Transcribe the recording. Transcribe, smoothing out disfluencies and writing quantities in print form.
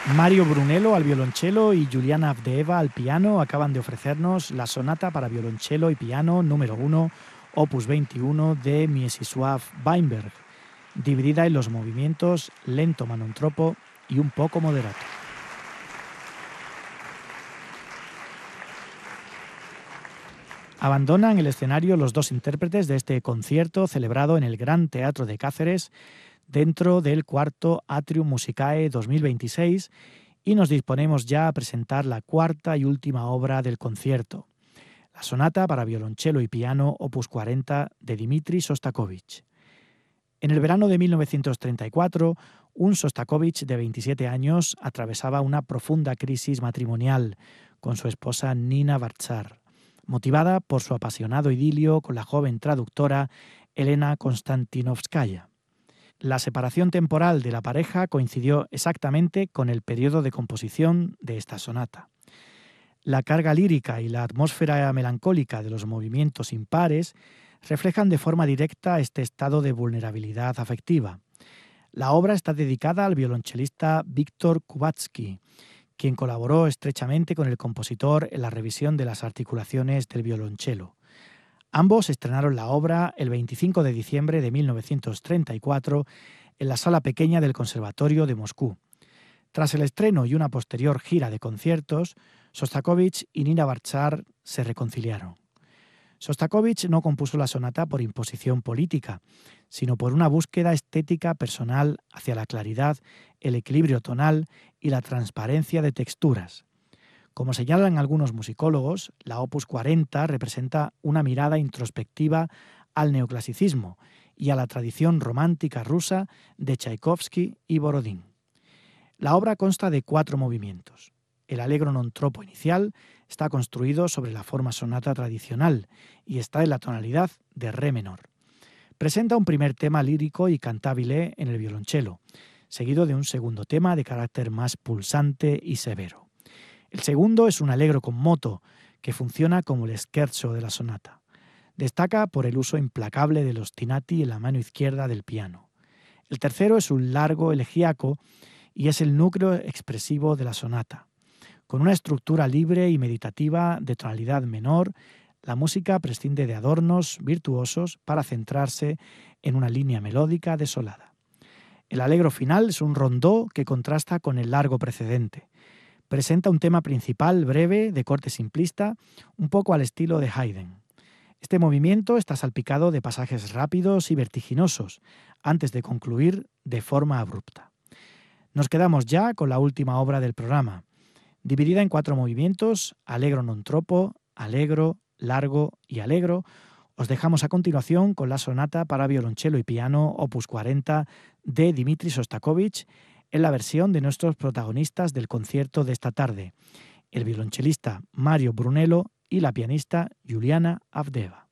Mario Brunello al violonchelo y Juliana Avdeeva al piano acaban de ofrecernos la sonata para violonchelo y piano número 1, opus 21 de Mieczysław Weinberg, dividida en los movimientos lento manontropo y un poco moderato. Abandonan el escenario los dos intérpretes de este concierto celebrado en el Gran Teatro de Cáceres dentro del cuarto Atrium Musicae 2026 y nos disponemos ya a presentar la cuarta y última obra del concierto, la sonata para violonchelo y piano opus 40 de Dmitri Shostakovich. En el verano de 1934, un Shostakovich de 27 años atravesaba una profunda crisis matrimonial con su esposa Nina Varchar, motivada por su apasionado idilio con la joven traductora Elena Konstantinovskaya. La separación temporal de la pareja coincidió exactamente con el periodo de composición de esta sonata. La carga lírica y la atmósfera melancólica de los movimientos impares reflejan de forma directa este estado de vulnerabilidad afectiva. La obra está dedicada al violonchelista Víctor Kubatsky, quien colaboró estrechamente con el compositor en la revisión de las articulaciones del violonchelo. Ambos estrenaron la obra el 25 de diciembre de 1934 en la sala pequeña del Conservatorio de Moscú. Tras el estreno y una posterior gira de conciertos, Shostakovich y Nina Varchar se reconciliaron. Shostakovich no compuso la sonata por imposición política, sino por una búsqueda estética personal hacia la claridad, el equilibrio tonal y la transparencia de texturas. Como señalan algunos musicólogos, la Opus 40 representa una mirada introspectiva al neoclasicismo y a la tradición romántica rusa de Tchaikovsky y Borodín. La obra consta de 4 movimientos. El allegro non troppo inicial está construido sobre la forma sonata tradicional y está en la tonalidad de re menor. Presenta un primer tema lírico y cantabile en el violonchelo, seguido de un segundo tema de carácter más pulsante y severo. El segundo es un allegro con moto, que funciona como el scherzo de la sonata. Destaca por el uso implacable de los ostinati en la mano izquierda del piano. El tercero es un largo elegíaco y es el núcleo expresivo de la sonata. Con una estructura libre y meditativa de tonalidad menor, la música prescinde de adornos virtuosos para centrarse en una línea melódica desolada. El allegro final es un rondó que contrasta con el largo precedente. Presenta un tema principal breve, de corte simplista, un poco al estilo de Haydn. Este movimiento está salpicado de pasajes rápidos y vertiginosos, antes de concluir de forma abrupta. Nos quedamos ya con la última obra del programa, dividida en 4 movimientos, allegro non troppo, allegro, largo y allegro. Os dejamos a continuación con la sonata para violonchelo y piano opus 40 de Dmitri Shostakovich, en la versión de nuestros protagonistas del concierto de esta tarde, el violonchelista Mario Brunello y la pianista Juliana Avdeeva.